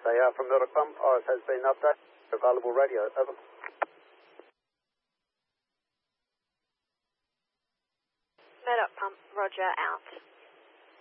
They are from Murdoch-Plum. Ours has been updated. Available radio. Over. Murdoch-Plum, roger, out.